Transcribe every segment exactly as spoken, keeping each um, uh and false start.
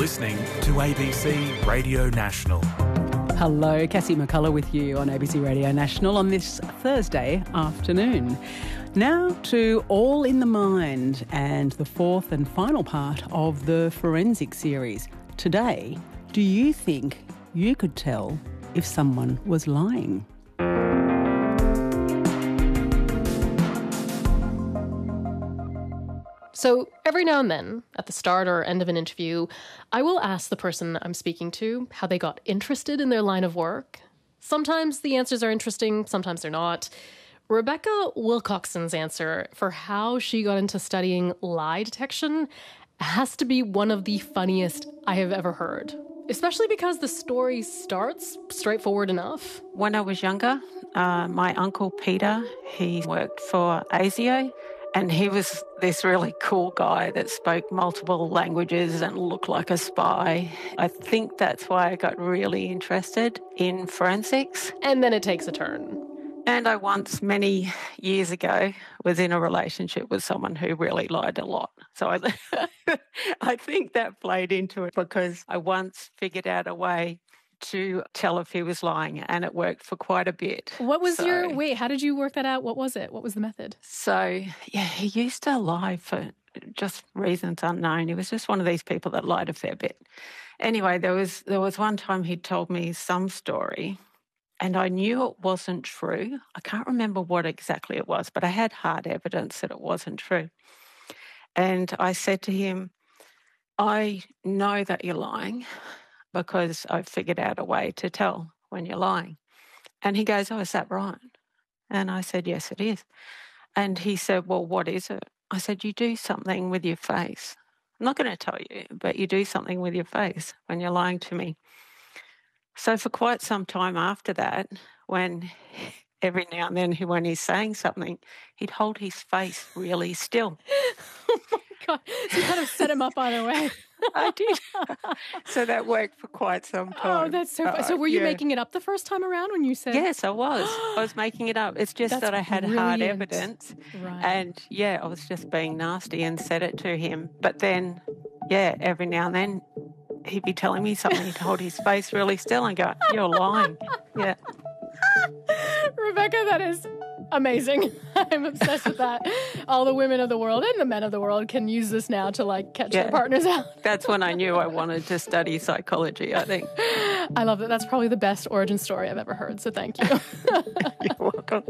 listening to A B C Radio National. Hello, Cassie McCullough with you on A B C Radio National on this Thursday afternoon. Now to All in the Mind and the fourth and final part of the forensic series. Today, do you think you could tell if someone was lying? So every now and then, at the start or end of an interview, I will ask the person I'm speaking to how they got interested in their line of work. Sometimes the answers are interesting, sometimes they're not. Rebecca Wilcoxon's answer for how she got into studying lie detection has to be one of the funniest I have ever heard, especially because the story starts straightforward enough. When I was younger, uh, my uncle Peter, he worked for ASIO. And he was this really cool guy that spoke multiple languages and looked like a spy. I think that's why I got really interested in forensics. And then it takes a turn. And I once, many years ago, was in a relationship with someone who really lied a lot. So I, I think that played into it because I once figured out a way to tell if he was lying, and it worked for quite a bit. What was so, your, wait, how did you work that out? What was it? What was the method? So, yeah, he used to lie for just reasons unknown. He was just one of these people that lied a fair bit. Anyway, there was there was one time he told me some story, and I knew it wasn't true. I can't remember what exactly it was, but I had hard evidence that it wasn't true. And I said to him, I know that you're lying, because I've figured out a way to tell when you're lying. And he goes, oh, is that right? And I said, yes, it is. And he said, well, what is it? I said, you do something with your face. I'm not going to tell you, but you do something with your face when you're lying to me. So for quite some time after that, when every now and then when he's saying something, he'd hold his face really still. Oh, my God. So you kind of set him up either way. I did. So that worked for quite some time. Oh, that's so fun. Uh, so were you yeah. making it up the first time around when you said... Yes, I was. I was making it up. It's just That's that I had brilliant. hard evidence. Right. And, yeah, I was just being nasty and said it to him. But then, yeah, every now and then he'd be telling me something. He'd hold his face really still and go, you're lying. Yeah. Rebecca, that is amazing. I'm obsessed with that. All the women of the world and the men of the world can use this now to, like, catch Yeah. their partners out. That's when I knew I wanted to study psychology, I think. I love that. That's probably the best origin story I've ever heard, so thank you. You're welcome.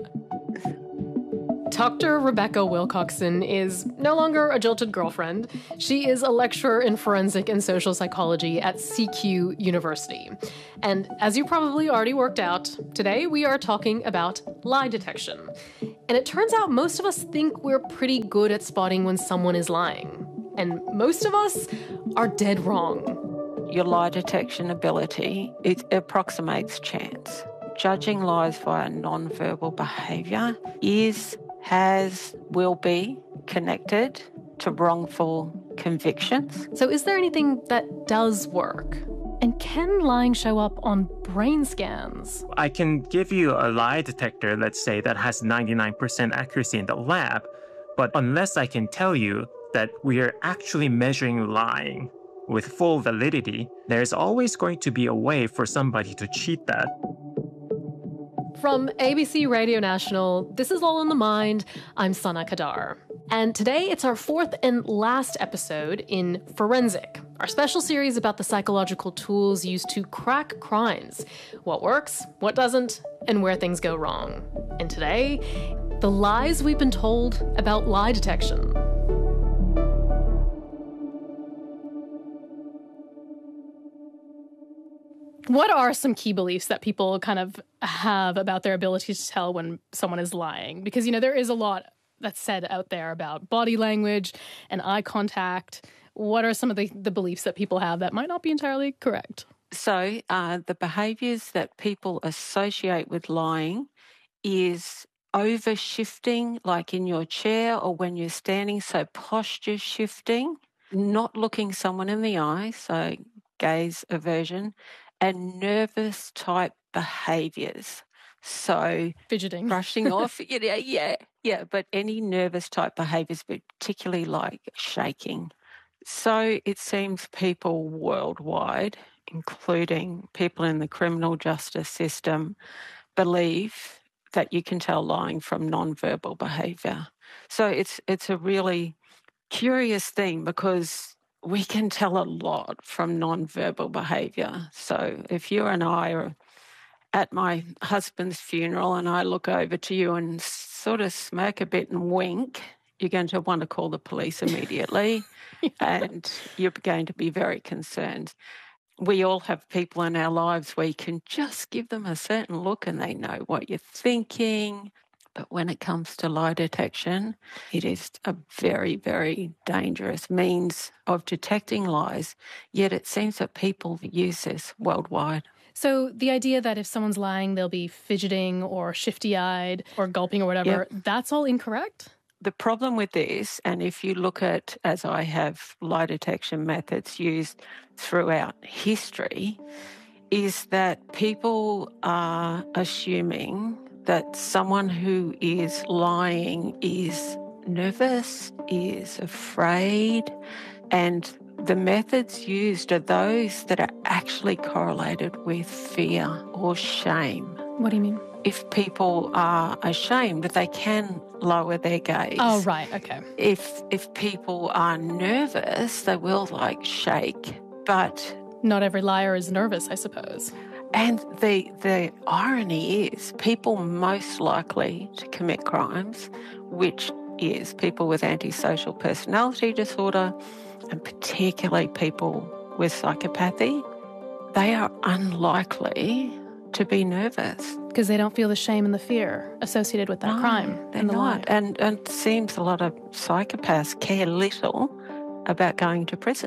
Doctor Rebecca Wilcoxon is no longer a jilted girlfriend. She is a lecturer in forensic and social psychology at C Q University. And as you probably already worked out, today we are talking about lie detection. And it turns out most of us think we're pretty good at spotting when someone is lying. And most of us are dead wrong. Your lie detection ability, it approximates chance. Judging lies via non-verbal behaviour is, has, will be connected to wrongful convictions. So is there anything that does work? And can lying show up on brain scans? I can give you a lie detector, let's say, that has ninety-nine percent accuracy in the lab, but unless I can tell you that we are actually measuring lying with full validity, there's always going to be a way for somebody to cheat that. From A B C Radio National, this is All in the Mind. I'm Sana Kadar. And today it's our fourth and last episode in Forensic, our special series about the psychological tools used to crack crimes, what works, what doesn't, and where things go wrong. And today, the lies we've been told about lie detection. What are some key beliefs that people kind of have about their ability to tell when someone is lying? Because, you know, there is a lot that's said out there about body language and eye contact. What are some of the, the beliefs that people have that might not be entirely correct? So uh, the behaviours that people associate with lying is over shifting, like in your chair or when you're standing, so posture shifting, not looking someone in the eye, so gaze aversion, and nervous type behaviours. So Fidgeting. brushing off, yeah, yeah, yeah, but any nervous type behaviours, particularly like shaking. So it seems people worldwide, including people in the criminal justice system, believe that you can tell lying from non-verbal behaviour. So it's it's a really curious thing because we can tell a lot from non-verbal behaviour. So if you and I are at my husband's funeral and I look over to you and sort of smirk a bit and wink, you're going to want to call the police immediately. Yeah. And you're going to be very concerned. We all have people in our lives where you can just give them a certain look and they know what you're thinking. But when it comes to lie detection, it is a very, very dangerous means of detecting lies, yet it seems that people use this worldwide. So the idea that if someone's lying, they'll be fidgeting or shifty-eyed or gulping or whatever, yep. That's all incorrect? The problem with this, and if you look at, as I have, lie detection methods used throughout history, is that people are assuming that someone who is lying is nervous, is afraid, and the methods used are those that are actually correlated with fear or shame. What do you mean? If people are ashamed, they can lower their gaze. Oh, right, okay. If if people are nervous, they will, like, shake, but... Not every liar is nervous, I suppose. And the the irony is people most likely to commit crimes, which is people with antisocial personality disorder, and particularly people with psychopathy, they are unlikely to be nervous. Because they don't feel the shame and the fear associated with that no, crime. They're and the not. And, and it seems a lot of psychopaths care little about going to prison.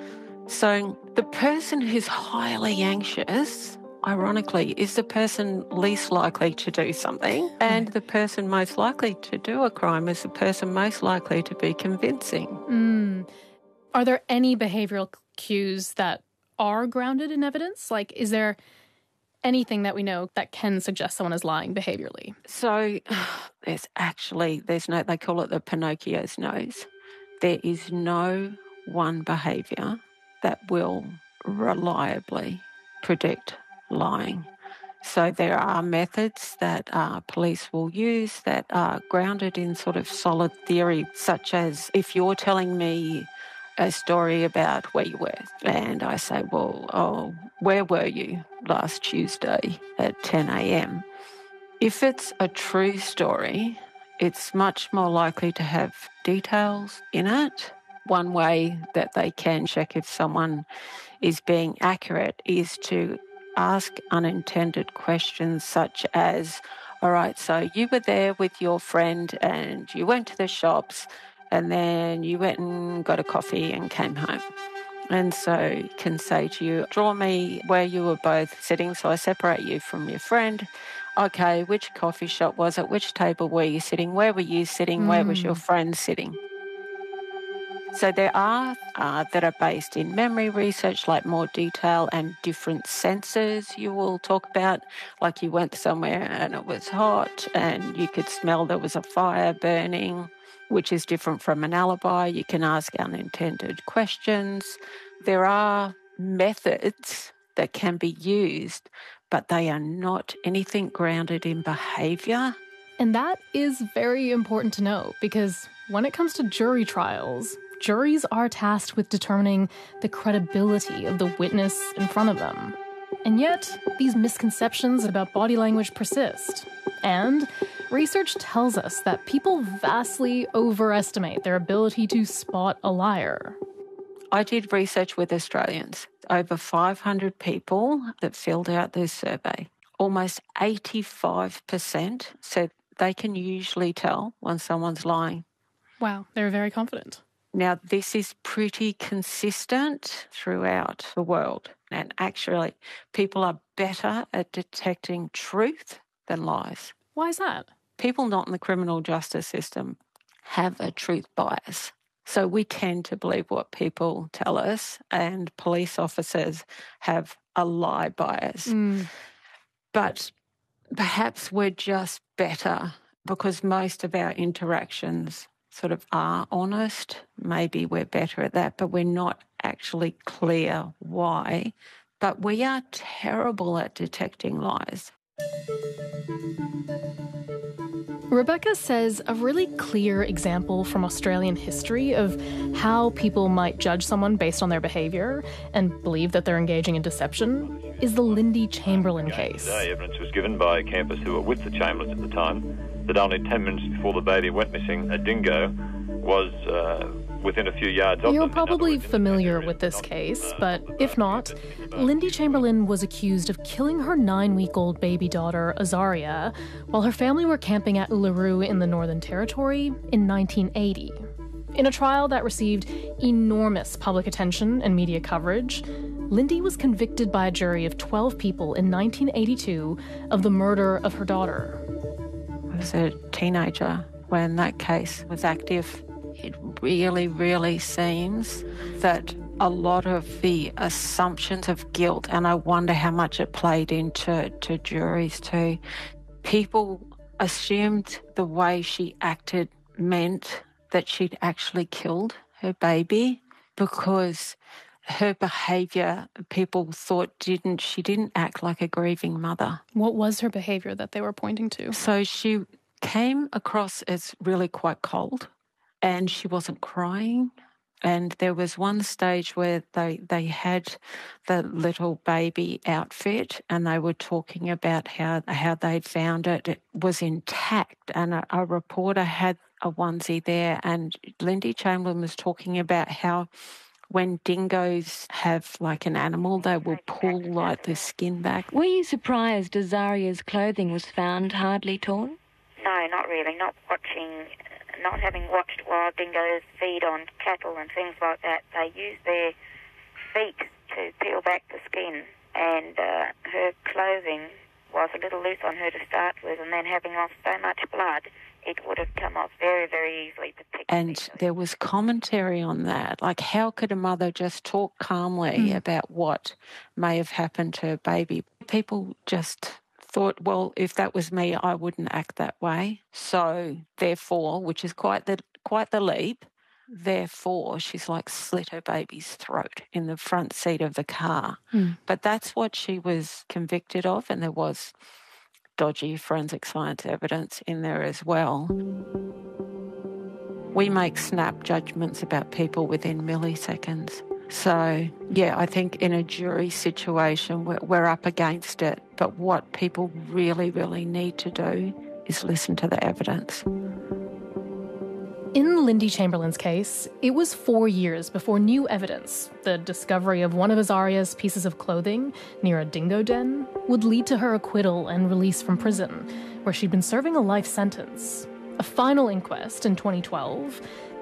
So the person who's highly anxious, ironically, is the person least likely to do something, and the person most likely to do a crime is the person most likely to be convincing. Mm. Are there any behavioural cues that are grounded in evidence? Like, is there anything that we know that can suggest someone is lying behaviourally? So there's actually, there's no, they call it the Pinocchio's nose. There is no one behaviour that will reliably predict lying. So there are methods that uh, police will use that are grounded in sort of solid theory, such as if you're telling me a story about where you were, and I say, well, oh, where were you last Tuesday at ten a.m.? If it's a true story, it's much more likely to have details in it. One way that they can check if someone is being accurate is to ask unintended questions such as, all right, so you were there with your friend and you went to the shops and then you went and got a coffee and came home. And so you can say to you, draw me where you were both sitting, so I separate you from your friend. Okay, which coffee shop was it? Which table were you sitting? Where were you sitting? Mm. Where was your friend sitting? So there are uh, that are based in memory research, like more detail and different senses you will talk about, like you went somewhere and it was hot and you could smell there was a fire burning, which is different from an alibi. You can ask unintended questions. There are methods that can be used, but they are not anything grounded in behaviour. And that is very important to know, because when it comes to jury trials, juries are tasked with determining the credibility of the witness in front of them. And yet, these misconceptions about body language persist. And research tells us that people vastly overestimate their ability to spot a liar. I did research with Australians, over five hundred people that filled out this survey. Almost eighty-five percent said they can usually tell when someone's lying. Wow, they're very confident. Now, this is pretty consistent throughout the world. And actually, people are better at detecting truth than lies. Why is that? People not in the criminal justice system have a truth bias. So we tend to believe what people tell us, and police officers have a lie bias. Mm. But perhaps we're just better because most of our interactions sort of are honest. Maybe we're better at that, but we're not actually clear why. But we are terrible at detecting lies. Rebecca says a really clear example from Australian history of how people might judge someone based on their behaviour and believe that they're engaging in deception is the Lindy Chamberlain case. Today, evidence was given by campers who were with the Chamberlains at the time that only ten minutes before the baby went missing, a dingo was uh, within a few yards of them. You're probably familiar with this case, but if not, Lindy Chamberlain was accused of killing her nine-week-old baby daughter, Azaria, while her family were camping at Uluru in the Northern Territory in nineteen eighty. In a trial that received enormous public attention and media coverage, Lindy was convicted by a jury of twelve people in nineteen eighty-two of the murder of her daughter. I was a teenager when that case was active. It really, really seems that a lot of the assumptions of guilt, and I wonder how much it played into to juries too, people assumed the way she acted meant that she'd actually killed her baby because her behaviour, people thought didn't, she didn't act like a grieving mother. What was her behaviour that they were pointing to? So she came across as really quite cold. And she wasn't crying. And there was one stage where they, they had the little baby outfit and they were talking about how, how they'd found it. It was intact. And a, a reporter had a onesie there. And Lindy Chamberlain was talking about how when dingoes have like an animal, they will pull like the skin back. Were you surprised Azaria's clothing was found hardly torn? No, not really. Not watching... Not having watched wild dingoes feed on cattle and things like that, they use their feet to peel back the skin, and uh, her clothing was a little loose on her to start with, and then having lost so much blood, it would have come off very, very easily. And there was commentary on that, like how could a mother just talk calmly mm. about what may have happened to her baby? People just thought, well, if that was me, I wouldn't act that way. So therefore, which is quite the quite the leap, therefore she's like slit her baby's throat in the front seat of the car. Mm. But that's what she was convicted of, and there was dodgy forensic science evidence in there as well. We make snap judgments about people within milliseconds. So, yeah, I think in a jury situation, we're, we're up against it. But what people really, really need to do is listen to the evidence. In Lindy Chamberlain's case, it was four years before new evidence, the discovery of one of Azaria's pieces of clothing near a dingo den, would lead to her acquittal and release from prison, where she'd been serving a life sentence. A final inquest in twenty twelve